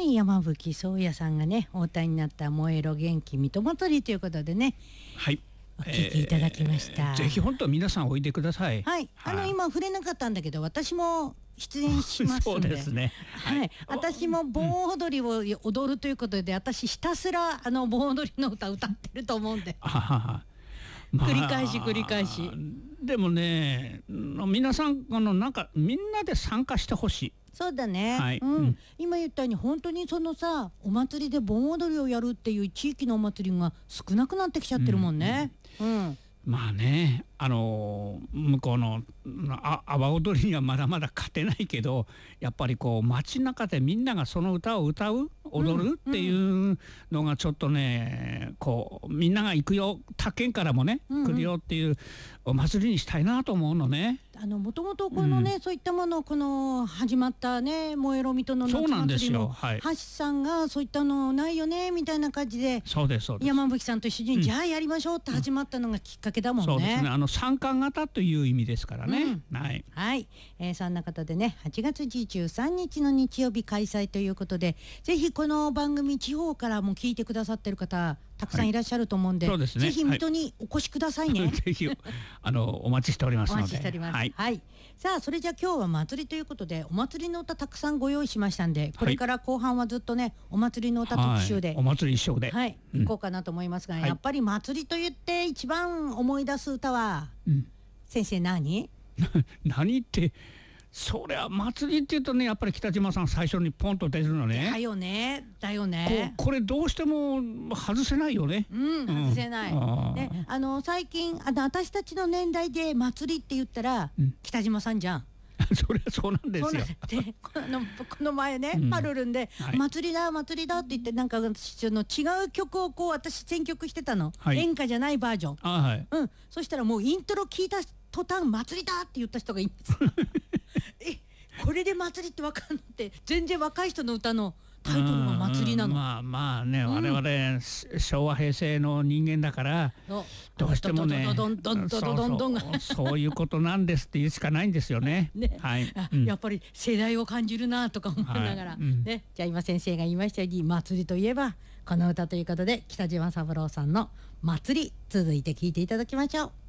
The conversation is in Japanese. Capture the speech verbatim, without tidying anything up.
い、山吹宗也さんがねお歌いになった燃えろ元気水戸祭りということでね、 はい、 お聞きいただきました、 えー、ぜひ本当皆さんおいでください。 はい、あの今触れなかったんだけど私も出演しますのでそうですね、 はいはい、私も盆踊りを踊るということで、私ひたすらあの盆踊りの歌歌ってると思うんであはは、まあ、 繰り返し繰り返し。 でもね、皆さんあのなんかみんなで参加してほしい。 そうだね、 はい、 うんうん、 今言ったように本当にそのさお祭りで盆踊りをやるっていう地域のお祭りが少なくなってきちゃってるもんね、うんうんうん、 まあね、あの向こうのあ阿波踊りにはまだまだ勝てないけど、やっぱりこう街中でみんながその歌を歌う踊るっていうのがちょっとね、こうみんなが行くよ、他県からもね、うんうん、来るよっていうお祭りにしたいなと思うのね。 あのもともとこのね、うん、そういったものこの始まったね燃えろ水戸の夏祭りの橋さんがそういったのないよねみたいな感じで、 そうですそうです、 山吹さんと一緒に、うん、じゃあやりましょうって始まったのがきっかけだもんね、 そうですね、あの参加型という意味ですからね、うん、はい、 はい、えー、そんな方でねはちがつじゅうさんにちの日曜日開催ということで、ぜひこの番組地方からも聞いてくださってる方たくさんいらっしゃると思うんで、はい、そうですね、ぜひ水戸にお越しくださいね、はい、 ぜひあのお待ちしておりますので、 お待ちしております、 はいはい、さあそれじゃあ今日は祭りということでお祭りの歌たくさんご用意しましたんで、これから後半はずっとねお祭りの歌特集で、はい、 お祭り一生で、 はい、うん、行こうかなと思いますが、はい、やっぱり祭りと言って一番思い出す歌は、うん、先生何何ってそりゃ祭りって言うとね、やっぱり北島さん最初にポンと出るのね。 だよねだよね、 こ, これどうしても外せないよね。 うん、外せない、うん、ね、あの最近あの私たちの年代で祭りって言ったら、うん、北島さんじゃんそれはそうなんですよ。 でこのこの前ね、うん、ハルルンで、はい、祭りだ祭りだって言ってなんかその違う曲をこう私選曲してたの、はい、演歌じゃないバージョン、 あ、はい、 うん、そしたらもうイントロ聞いた途端祭りだって言った人がいるんですえこれで祭りって分かんのって全然若い人の歌のタイトルが祭りなの、 うん、まあまあね、うん、我々昭和平成の人間だからどうしてもねそういうことなんですって言うしかないんですよね。 ね、はい、うん、やっぱり世代を感じるなとか思いながら、はい、うん、ね、じゃあ今先生が言いましたように祭りといえばこの歌ということで北島三郎さんの祭り続いて聴いていただきましょう。